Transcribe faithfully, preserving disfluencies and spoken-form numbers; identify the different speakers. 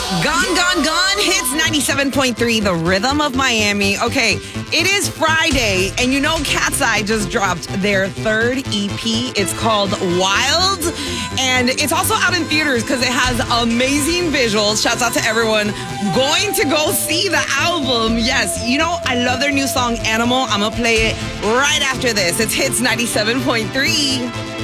Speaker 1: Gone, gone, gone. Hits ninety-seven point three, the rhythm of Miami. Okay, it is Friday, and you know Cat's Eye just dropped their third E P. It's called Wild, and it's also out in theaters because it has amazing visuals. Shouts out to everyone going to go see the album. Yes, you know, I love their new song, Animal. I'm going to play it right after this. It's Hits ninety-seven point three.